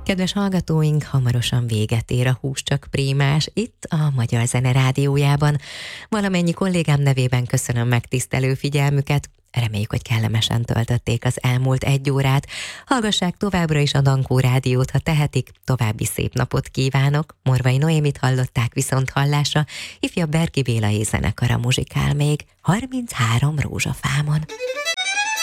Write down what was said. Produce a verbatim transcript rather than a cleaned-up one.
Kedves hallgatóink, hamarosan véget ér a Hús csak Prímás itt a Magyar Zene Rádiójában. Valamennyi kollégám nevében köszönöm megtisztelő figyelmüket. Reméljük, hogy kellemesen töltötték az elmúlt egy órát. Hallgassák továbbra is a Dankó Rádiót, ha tehetik. További szép napot kívánok. Morvai Noémit hallották viszont hallásra. Ifjabb Berki Béla zenekara muzsikál még harminchárom rózsafámon.